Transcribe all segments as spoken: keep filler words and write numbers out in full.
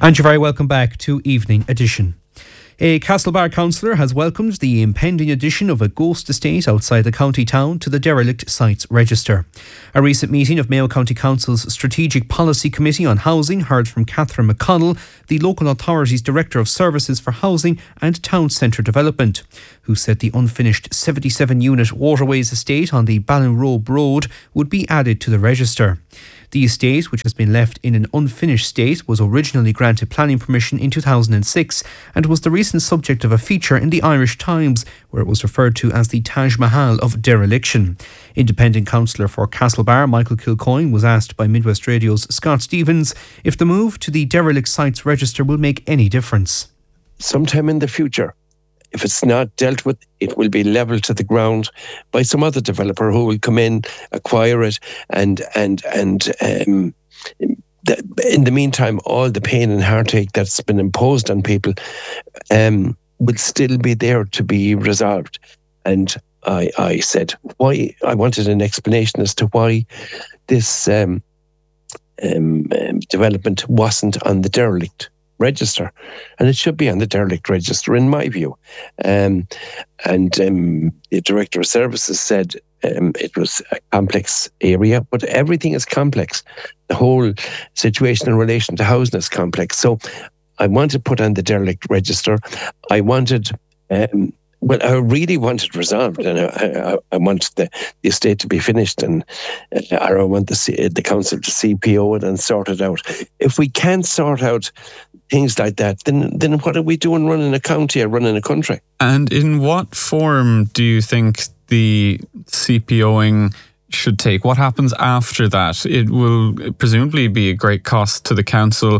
And you're very welcome back to Evening Edition. A Castlebar councillor has welcomed the impending addition of a ghost estate outside the county town to the derelict sites register. A recent meeting of Mayo County Council's Strategic Policy Committee on Housing heard from Catherine McConnell, the local authority's Director of Services for Housing and Town Centre Development, who said the unfinished seventy-seven unit Waterways estate on the Ballinrobe Road would be added to the register. The estate, which has been left in an unfinished state, was originally granted planning permission in two thousand six and was the recent subject of a feature in the Irish Times, where it was referred to as the Taj Mahal of dereliction. Independent councillor for Castlebar, Michael Kilcoyne, was asked by Midwest Radio's Scott Stevens if the move to the derelict sites register will make any difference. Sometime in the future, if it's not dealt with, it will be levelled to the ground by some other developer who will come in, acquire it, and and and um, the, in the meantime, all the pain and heartache that's been imposed on people um, will still be there to be resolved. And I, I said, why? I wanted an explanation as to why this um, um, um, development wasn't on the derelict register, and it should be on the derelict register in my view. Um, and um, the Director of Services said um, it was a complex area, but everything is complex. The whole situation in relation to housing is complex. So I wanted to put on the derelict register. I wanted um, well, I really wanted resolved, and I, I, I wanted the, the estate to be finished, and uh, I want the, the council to C P O it and sort it out. If we can't sort out things like that, then then what are we doing running a county or running a country? And in what form do you think the CPOing should take? What happens after that? It will presumably be a great cost to the council.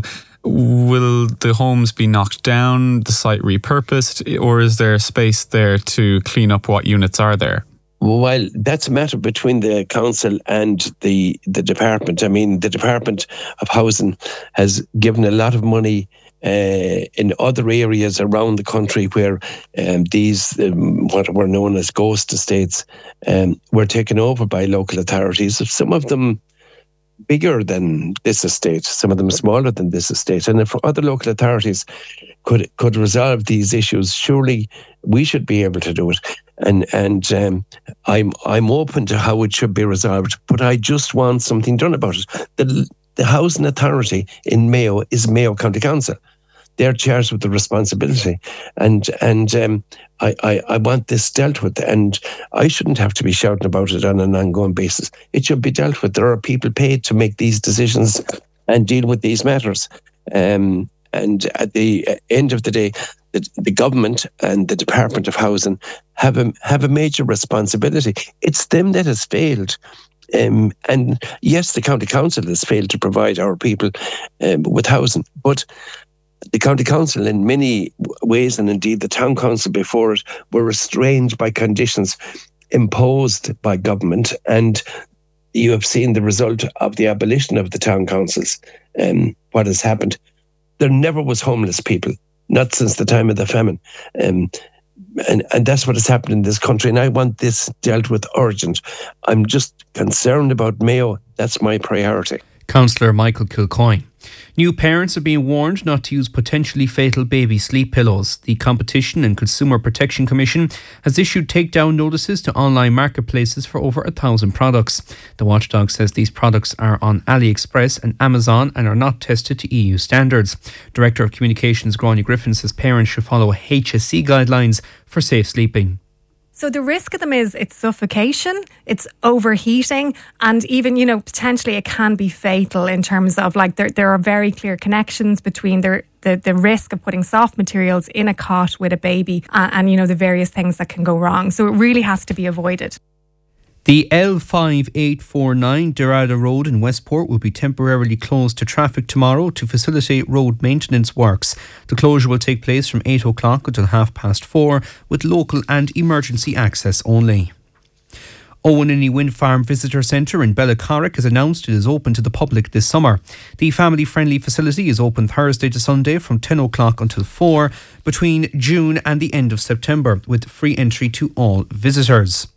Will the homes be knocked down, the site repurposed, or is there space there to clean up what units are there? Well, that's a matter between the council and the the department. I mean, the Department of Housing has given a lot of money uh, in other areas around the country where um, these, um, what were known as ghost estates, um, were taken over by local authorities. Some of them bigger than this estate, some of them smaller than this estate. And if other local authorities could could resolve these issues, surely we should be able to do it. And and um, I'm I'm open to how it should be resolved, but I just want something done about it. The the housing authority in Mayo is Mayo County Council. They're charged with the responsibility, and and um, I, I I want this dealt with, and I shouldn't have to be shouting about it on an ongoing basis. It should be dealt with. There are people paid to make these decisions and deal with these matters. Um, and at the end of the day, the, the government and the Department of Housing have a have a major responsibility. It's them that has failed. Um, and yes, the County Council has failed to provide our people um, with housing, but the County Council in many ways, and indeed the Town Council before it, were restrained by conditions imposed by government. And you have seen the result of the abolition of the Town Councils, um, what has happened. There never was homeless people, not since the time of the famine. Um, and, and that's what has happened in this country. And I want this dealt with urgent. I'm just concerned about Mayo. That's my priority. Councillor Michael Kilcoyne. New parents are being warned not to use potentially fatal baby sleep pillows. The Competition and Consumer Protection Commission has issued takedown notices to online marketplaces for over a thousand products. The watchdog says these products are on AliExpress and Amazon and are not tested to E U standards. Director of Communications Gráinne Griffin says parents should follow H S C guidelines for safe sleeping. So the risk of them is it's suffocation, it's overheating, and even, you know, potentially it can be fatal in terms of like there there are very clear connections between the the, the risk of putting soft materials in a cot with a baby and, and, you know, the various things that can go wrong. So it really has to be avoided. The L five eight four nine Derrida Road in Westport will be temporarily closed to traffic tomorrow to facilitate road maintenance works. The closure will take place from eight o'clock until half past four with local and emergency access only. Owenini Wind Farm Visitor Centre in Bellacarrick has announced it is open to the public this summer. The family-friendly facility is open Thursday to Sunday from ten o'clock until four between June and the end of September with free entry to all visitors.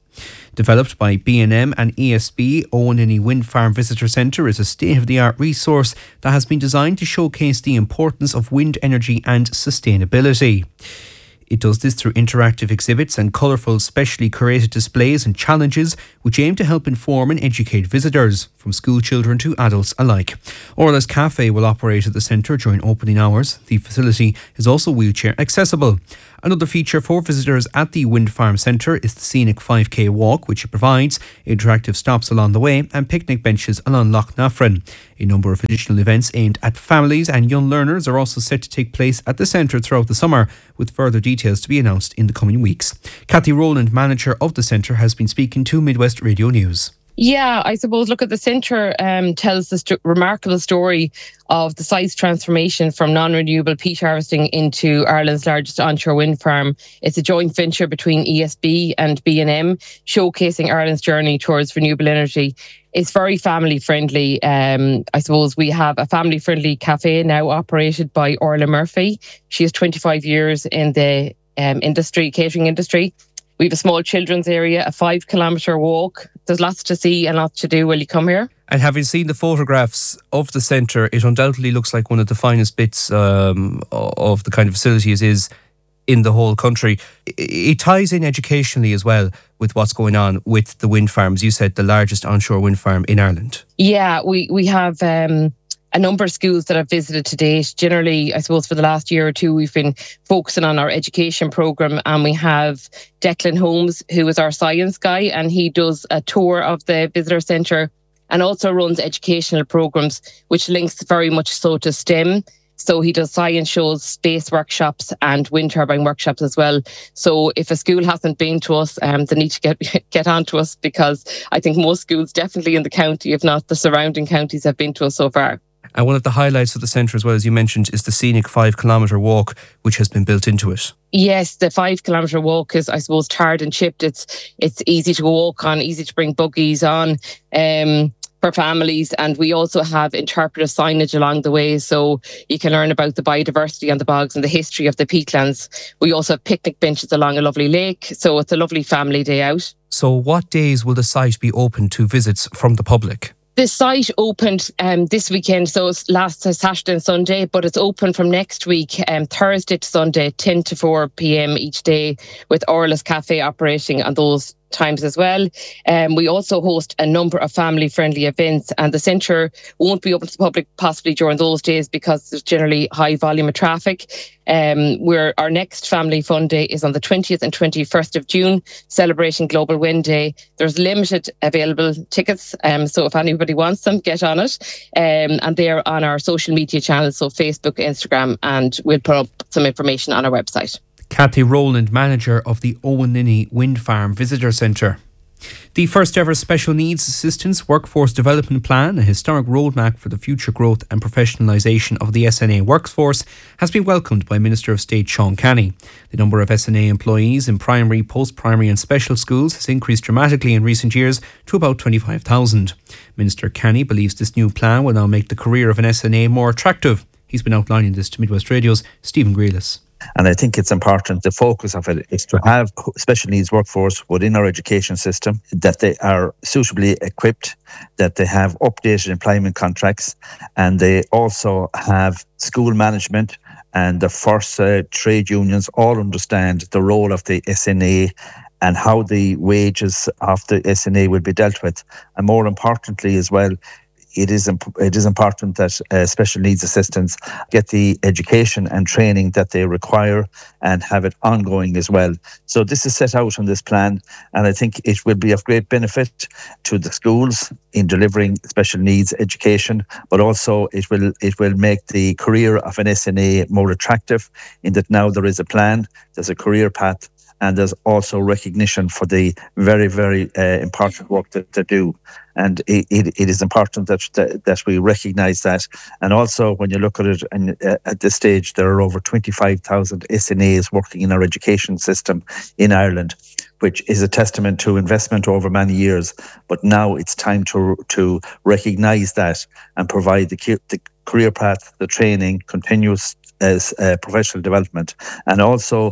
Developed by B and M and E S B, Owenninny Wind Farm Visitor Centre is a state-of-the-art resource that has been designed to showcase the importance of wind energy and sustainability. It does this through interactive exhibits and colourful, specially curated displays and challenges which aim to help inform and educate visitors, from school children to adults alike. Orla's Cafe will operate at the centre during opening hours. The facility is also wheelchair accessible. Another feature for visitors at the Wind Farm Centre is the scenic five K walk, which it provides, interactive stops along the way and picnic benches along Loch Nafrin. A number of additional events aimed at families and young learners are also set to take place at the centre throughout the summer, with further details to be announced in the coming weeks. Kathy Rowland, manager of the centre, has been speaking to Midwest Radio News. Yeah, I suppose, look, at the centre um, tells the st- remarkable story of the site's transformation from non-renewable peat harvesting into Ireland's largest onshore wind farm. It's a joint venture between E S B and B and M, showcasing Ireland's journey towards renewable energy. It's very family friendly. Um, I suppose we have a family friendly cafe now operated by Orla Murphy. She has twenty-five years in the um, industry, catering industry. We have a small children's area, a five kilometre walk. There's lots to see and lots to do while you come here. And having seen the photographs of the centre, it undoubtedly looks like one of the finest bits um, of the kind of facilities is in the whole country. It ties in educationally as well with what's going on with the wind farms. You said the largest onshore wind farm in Ireland. Yeah, we, we have Um a number of schools that I've visited to date. Generally, I suppose for the last year or two, we've been focusing on our education programme, and we have Declan Holmes, who is our science guy, and he does a tour of the visitor centre and also runs educational programmes, which links very much so to STEM. So he does science shows, space workshops and wind turbine workshops as well. So if a school hasn't been to us, um, they need to get get on to us, because I think most schools definitely in the county, if not the surrounding counties, have been to us so far. And one of the highlights of the centre, as well as you mentioned, is the scenic five kilometre walk, which has been built into it. Yes, the five kilometre walk is, I suppose, tarred and chipped. It's it's easy to walk on, easy to bring buggies on um, for families. And we also have interpretive signage along the way, so you can learn about the biodiversity on the bogs and the history of the peatlands. We also have picnic benches along a lovely lake, so it's a lovely family day out. So what days will the site be open to visits from the public? The site opened um, this weekend, so it's last Saturday and Sunday, but it's open from next week, um, Thursday to Sunday, ten to four p.m. each day, with Orla's Cafe operating on those times as well. Um, we also host a number of family-friendly events, and the centre won't be open to the public possibly during those days because there's generally high volume of traffic. Um, we're, our next Family Fun Day is on the twentieth and twenty-first of June, celebrating Global Wind Day. There's limited available tickets, um, so if anybody wants them, get on it. Um, and they're on our social media channels, so Facebook, Instagram, and we'll put up some information on our website. Kathy Rowland, manager of the Owenninny Wind Farm Visitor Centre. The first ever Special Needs Assistance Workforce Development Plan, a historic roadmap for the future growth and professionalisation of the S N A workforce, has been welcomed by Minister of State Sean Canny. The number of S N A employees in primary, post-primary and special schools has increased dramatically in recent years to about twenty-five thousand. Minister Canny believes this new plan will now make the career of an S N A more attractive. He's been outlining this to Midwest Radio's Stephen Grealis. And I think it's important, the focus of it is to have special needs workforce within our education system, that they are suitably equipped, that they have updated employment contracts, and they also have school management and the first uh, trade unions all understand the role of the S N A and how the wages of the S N A will be dealt with. And more importantly as well, It is imp- it is important that uh, special needs assistants get the education and training that they require and have it ongoing as well. So this is set out on this plan, and I think it will be of great benefit to the schools in delivering special needs education, but also it will it will make the career of an S N A more attractive, in that now there is a plan, there's a career path, and there's also recognition for the very, very uh, important work that they do. And it, it, it is important that, that that we recognise that. And also, when you look at it, and uh, at this stage, there are over twenty-five thousand S N As working in our education system in Ireland, which is a testament to investment over many years. But now it's time to to recognise that and provide the, the career path, the training, continuous as uh, professional development, and also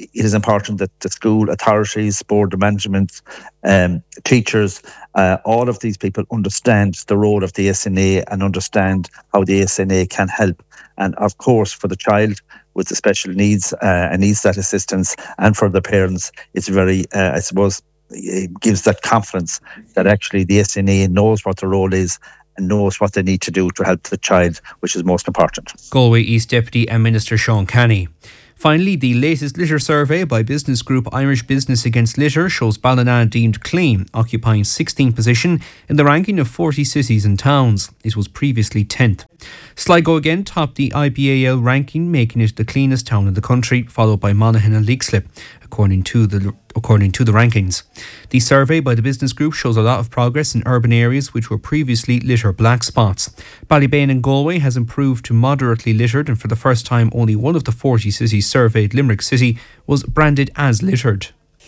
it is important that the school authorities, board of management, um, teachers, uh, all of these people understand the role of the S N A and understand how the S N A can help. And of course, for the child with the special needs uh, and needs that assistance, and for the parents, it's very, uh, I suppose, it gives that confidence that actually the S N A knows what the role is and knows what they need to do to help the child, which is most important. Galway East Deputy and Minister Sean Canny. Finally, the latest litter survey by business group Irish Business Against Litter shows Ballina deemed clean, occupying sixteenth position in the ranking of forty cities and towns. It was previously tenth. Sligo again topped the I B A L ranking, making it the cleanest town in the country, followed by Monaghan and Leixlip, according to the according to the rankings. The survey by the business group shows a lot of progress in urban areas which were previously litter black spots. Ballybane in Galway has improved to moderately littered, and for the first time only one of the forty cities surveyed, Limerick City, was branded as littered.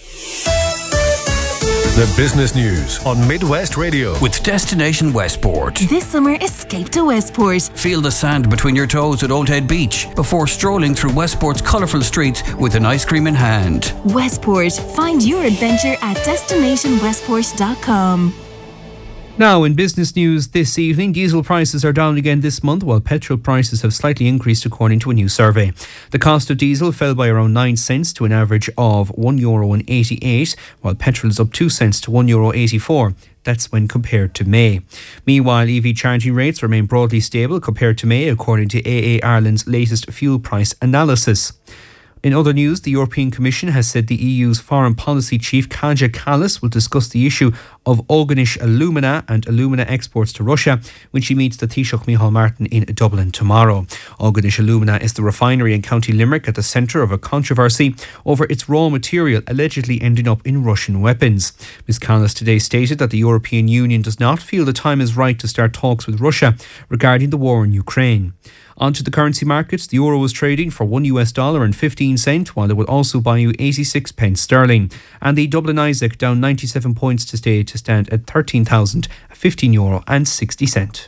The business news on Midwest Radio with Destination Westport. This summer, escape to Westport. Feel the sand between your toes at Old Head Beach before strolling through Westport's colourful streets with an ice cream in hand. Westport. Find your adventure at destination westport dot com. Now, in business news this evening, diesel prices are down again this month, while petrol prices have slightly increased according to a new survey. The cost of diesel fell by around nine cents to an average of one euro eighty-eight, while petrol is up two cents to one euro eighty-four. That's when compared to May. Meanwhile, E V charging rates remain broadly stable compared to May, according to A A Ireland's latest fuel price analysis. In other news, the European Commission has said the E U's foreign policy chief Kaja Kallas will discuss the issue of Organish alumina and alumina exports to Russia when she meets the Taoiseach Micheál Martin in Dublin tomorrow. Organish alumina is the refinery in County Limerick at the centre of a controversy over its raw material allegedly ending up in Russian weapons. Miz Kallas today stated that the European Union does not feel the time is right to start talks with Russia regarding the war in Ukraine. Onto the currency markets, the euro was trading for one US dollar and fifteen cent, while it would also buy you eighty-six pence sterling. And the Dublin Isaac down ninety-seven points to stay to stand at thirteen thousand fifteen euro and sixty cent.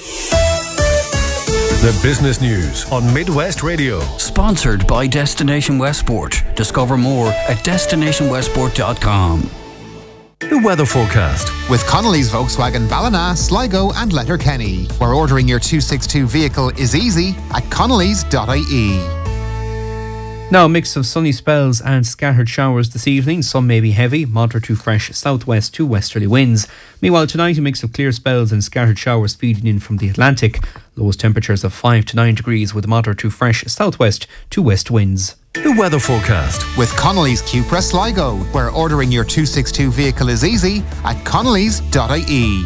The business news on Midwest Radio. Sponsored by Destination Westport. Discover more at destination westport dot com. The weather forecast with Connolly's Volkswagen Ballina, Sligo and Letterkenny, where ordering your two sixty-two vehicle is easy at connellys dot I E. Now, a mix of sunny spells and scattered showers this evening. Some may be heavy, moderate to fresh southwest to westerly winds. Meanwhile, tonight a mix of clear spells and scattered showers feeding in from the Atlantic. Lowest temperatures of five to nine degrees with moderate to fresh southwest to west winds. The weather forecast with Connolly's Cupra Sligo, where ordering your two sixty-two vehicle is easy at connellys dot I E.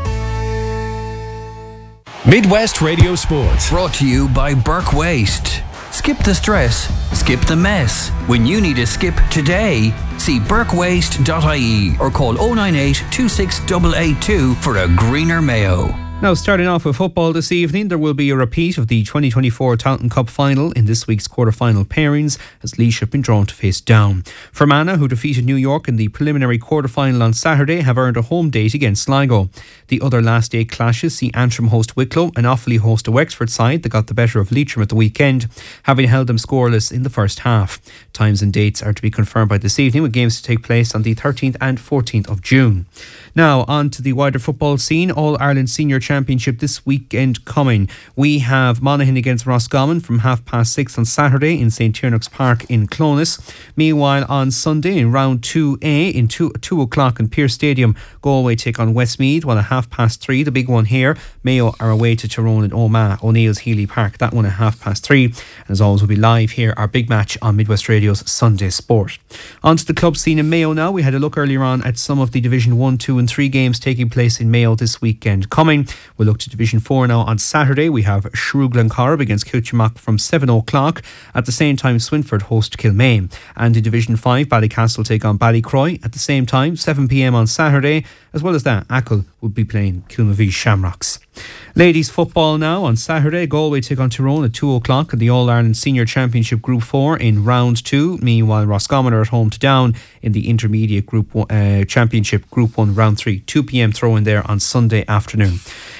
Midwest Radio Sports. Brought to you by Burke Waste. Skip the stress, skip the mess. When you need a skip today, see burke waste dot I E or call oh nine eight, two six eight eight two for a greener Mayo. Now, starting off with football this evening, there will be a repeat of the twenty twenty-four Tailteann Cup final in this week's quarter-final pairings as Laois have been drawn to face Down. Fermanagh, who defeated New York in the preliminary quarter-final on Saturday, have earned a home date against Sligo. The other last day clashes see Antrim host Wicklow and Offaly host a Wexford side that got the better of Leitrim at the weekend, having held them scoreless in the first half. Times and dates are to be confirmed by this evening, with games to take place on the thirteenth and fourteenth of June. Now, on to the wider football scene. All-Ireland Senior Championship this weekend coming. We have Monaghan against Roscommon from half past six on Saturday in Saint Tiernock's Park in Clones. Meanwhile, on Sunday in round two A in two, two o'clock in Pearse Stadium, Galway take on Westmeath, while at half past three, the big one here, Mayo are away to Tyrone and Omagh, O'Neill's Healy Park. That one at half past three. And as always, we'll be live here, our big match on Midwest Radio's Sunday Sport. On to the club scene in Mayo now. We had a look earlier on at some of the Division one, two and three games taking place in Mayo this weekend coming. We'll look to Division four now on Saturday. We have Shrew Glencorrib against Kilchamack from seven o'clock. At the same time, Swinford host Kilmaine. And in Division five, Ballycastle take on Ballycroy at the same time, seven p m on Saturday. As well as that, Achill will be playing Kilmavie Shamrocks. Ladies football now on Saturday. Galway take on Tyrone at two o'clock in the All-Ireland Senior Championship Group four in round two. Meanwhile, Roscommon are at home to Down in the Intermediate Group one, uh, Championship Group one round three. two p m throw in there on Sunday afternoon.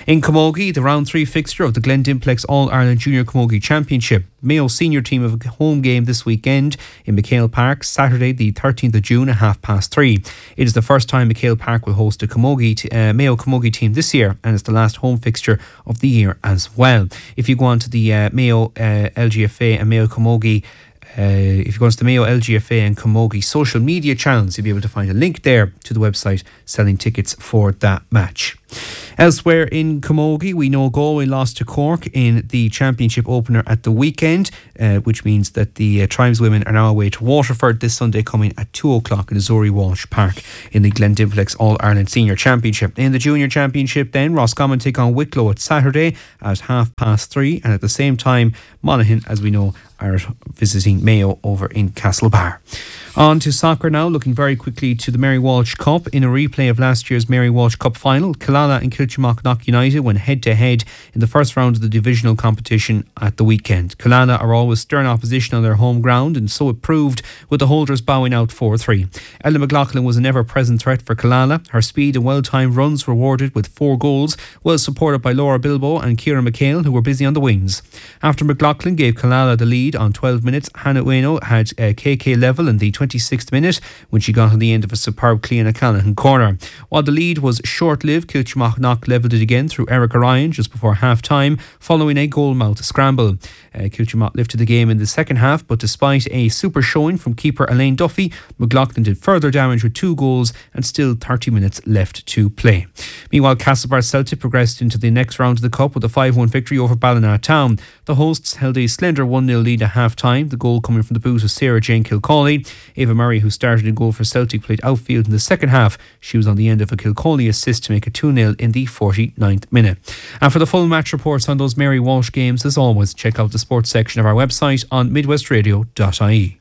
In Camogie, the round three fixture of the Glendimplex All-Ireland Junior Camogie Championship. Mayo senior team have a home game this weekend in McHale Park, Saturday the thirteenth of June at half past three. It is the first time McHale Park will host a Camogie t- uh, Mayo Camogie team this year, and it's the last home fixture of the year as well. If you go on to the uh, Mayo uh, L G F A and Mayo Camogie Uh, if you go on to the Mayo L G F A and Camogie social media channels, you'll be able to find a link there to the website selling tickets for that match. Elsewhere in Camogie, we know Galway lost to Cork in the championship opener at the weekend, uh, which means that the uh, Tribes women are now away to Waterford this Sunday coming at two o'clock in the Zuri Walsh Park in the Glendimplex All-Ireland Senior Championship. In the Junior Championship then, Roscommon take on Wicklow at Saturday at half past three, and at the same time Monaghan, as we know, are visiting Mayo over in Castlebar. On to soccer now, looking very quickly to the Mary Walsh Cup. In a replay of last year's Mary Walsh Cup final, Killala and Kiltimagh United went head to head in the first round of the divisional competition at the weekend. Killala are always stern opposition on their home ground, and so it proved, with the holders bowing out four three. Ella McLaughlin was an ever-present threat for Killala. Her speed and well-timed runs rewarded with four goals, well supported by Laura Bilbo and Ciara McHale, who were busy on the wings. After McLaughlin gave Killala the lead on twelve minutes, Hannah Ueno had uh, K K level in the twenty-sixth minute when she got on the end of a superb Clean Callahan corner. While the lead was short-lived, Kiltimagh levelled it again through Erica Ryan just before half-time, following a goal-mouth scramble. Uh, Kiltimagh lifted the game in the second half, but despite a super showing from keeper Elaine Duffy, McLaughlin did further damage with two goals and still thirty minutes left to play. Meanwhile, Castlebar Celtic progressed into the next round of the Cup with a five one victory over Ballina Town. The hosts held a slender one nil lead at half-time, the goal coming from the boot of Sarah Jane Kilcawley. Ava Murray, who started in goal for Celtic, played outfield in the second half. She was on the end of a Kilcawley assist to make it two nil in the forty-ninth minute. And for the full match reports on those Mary Walsh games, as always, check out the sports section of our website on midwest radio dot I E.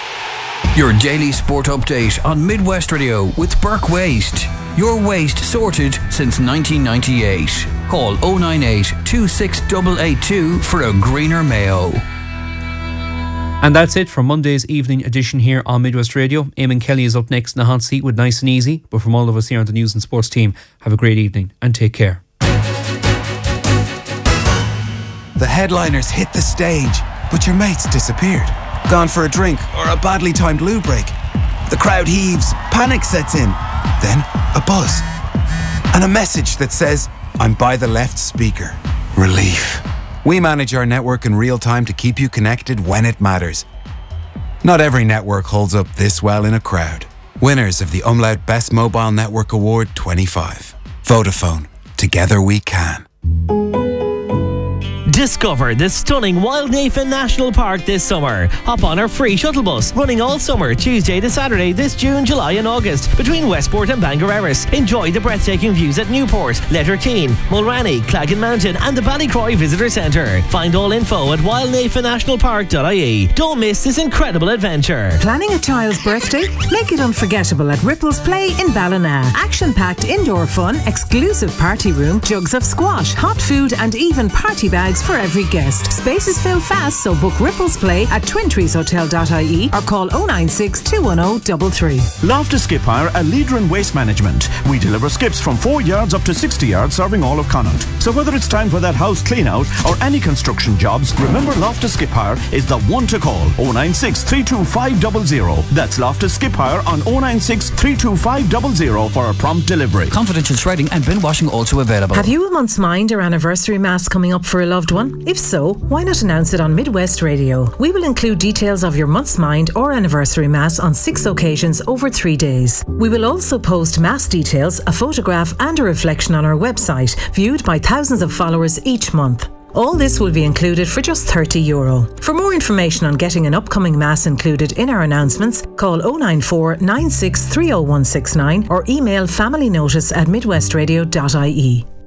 Your daily sport update on Midwest Radio with Burke Waste. Your waste sorted since nineteen ninety-eight. Call oh nine eight, two six eight eight two for a greener Mayo. And that's it for Monday's evening edition here on Midwest Radio. Eamon Kelly is up next in the hot seat with Nice and Easy. But from all of us here on the News and Sports team, have a great evening and take care. The headliners hit the stage, but your mate's disappeared. Gone for a drink or a badly timed loo break. The crowd heaves, panic sets in. Then a buzz. And a message that says, I'm by the left speaker. Relief. We manage our network in real time to keep you connected when it matters. Not every network holds up this well in a crowd. Winners of the Umlaut Best Mobile Network Award twenty-five. Vodafone. Together we can. Discover the stunning Wildnafen National Park this summer. Hop on our free shuttle bus, running all summer, Tuesday to Saturday this June, July and August, between Westport and Bangor Erris. Enjoy the breathtaking views at Newport, Letterkeene, Mulranny, Claggan Mountain and the Ballycroy Visitor Centre. Find all info at wildnafen national park dot I E. Don't miss this incredible adventure. Planning a child's birthday? Make it unforgettable at Ripples Play in Ballina. Action-packed indoor fun, exclusive party room, jugs of squash, hot food and even party bags for every guest. Spaces fill fast, so book Ripples Play at twin trees hotel dot I E or call oh nine six, two one oh, three three. Loftus Skip Hire, a leader in waste management. We deliver skips from four yards up to sixty yards, serving all of Connaught. So whether it's time for that house clean out or any construction jobs, remember Loftus Skip Hire is the one to call. oh nine six, three two five zero zero. That's Loftus Skip Hire on oh nine six, three two five zero zero for a prompt delivery. Confidential shredding and bin washing also available. Have you a month's mind or anniversary mass coming up for a loved one? If so, why not announce it on Midwest Radio? We will include details of your month's mind or anniversary mass on six occasions over three days. We will also post mass details, a photograph and a reflection on our website, viewed by thousands of followers each month. All this will be included for just thirty euro. For more information on getting an upcoming mass included in our announcements, call oh nine four, nine six three oh one six nine or email familynotice at midwest radio dot I E.